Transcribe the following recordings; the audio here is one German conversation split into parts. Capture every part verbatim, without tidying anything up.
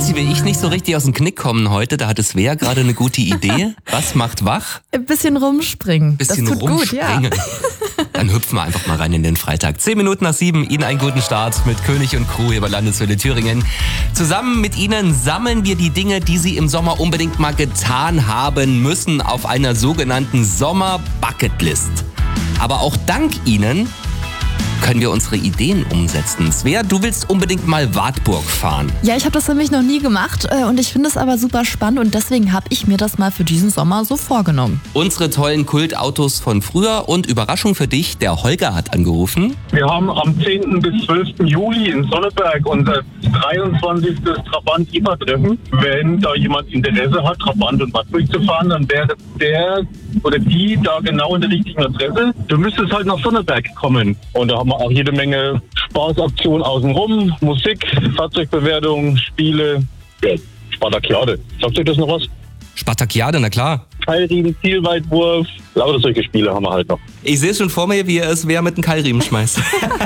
Schatzi, will ich nicht so richtig aus dem Knick kommen heute, da hat es Svea gerade eine gute Idee. Was macht wach? Ein bisschen rumspringen. Bisschen das tut rumspringen. Gut, ja. Dann hüpfen wir einfach mal rein in den Freitag. Zehn Minuten nach sieben, Ihnen einen guten Start mit König und Crew hier bei Landeswelle Thüringen. Zusammen mit Ihnen sammeln wir die Dinge, die Sie im Sommer unbedingt mal getan haben müssen auf einer sogenannten Sommer-Bucketlist. Aber auch dank Ihnen können wir unsere Ideen umsetzen. Svea, du willst unbedingt mal Wartburg fahren. Ja, ich habe das nämlich noch nie gemacht äh, und ich finde es aber super spannend und deswegen habe ich mir das mal für diesen Sommer so vorgenommen. Unsere tollen Kultautos von früher und Überraschung für dich, der Holger hat angerufen. Wir haben am zehnten bis zwölften Juli in Sonneberg unser dreiundzwanzigstes Trabant-I F A-Treffen. Wenn da jemand Interesse hat, Trabant und Wartburg zu fahren, dann wäre der oder die da genau in der richtigen Adresse. Du müsstest halt nach Sonneberg kommen. Und da haben wir auch jede Menge Spaßaktionen außenrum, Musik, Fahrzeugbewertung, Spiele, ja, Spartakiade. Sagt euch das noch was? Spartakiade, na klar. Keilriemen, Zielweitwurf, lauter solche Spiele haben wir halt noch. Ich sehe schon vor mir, wie er es wer mit einem Keilriemen schmeißt.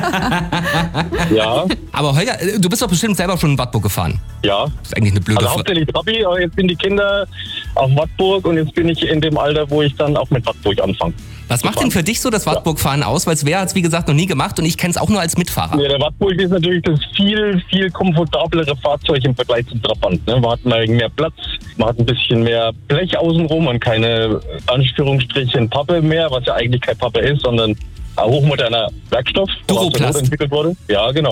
Ja. Aber Holger, du bist doch bestimmt selber schon in Wartburg gefahren. Ja. Das ist eigentlich eine blöde Also Frage. hauptsächlich Trabi, aber jetzt sind die Kinder auf Wartburg und jetzt bin ich in dem Alter, wo ich dann auch mit Wartburg anfange. Was macht denn für dich so das Wartburg-Fahren aus? Weil Svea hat es wie gesagt noch nie gemacht und ich kenne es auch nur als Mitfahrer. Ja, der Wartburg ist natürlich das viel, viel komfortablere Fahrzeug im Vergleich zum Trabant. Ne? Man hat mal mehr Platz, man hat ein bisschen mehr Blech außenrum und keine Anführungsstrichen Pappe mehr, was ja eigentlich kein Pappe ist, sondern ein hochmoderner Werkstoff, der aus der Not Duroplast. entwickelt wurde. Ja, genau.